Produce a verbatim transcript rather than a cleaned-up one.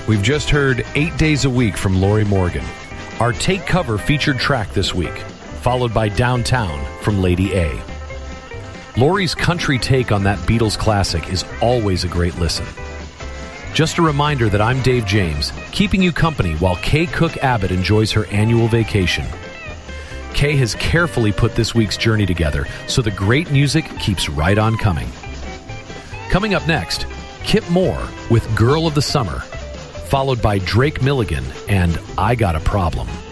We've just heard Eight Days a Week from Lori Morgan, our Take Cover featured track this week, followed by Downtown from Lady A. Lori's country take on that Beatles classic is always a great listen. Just a reminder that I'm Dave James, keeping you company while Kay Cook Abbott enjoys her annual vacation. Kay has carefully put this week's journey together, so the great music keeps right on coming. Coming up next, Kip Moore with Girl of the Summer, followed by Drake Milligan and I Got a Problem.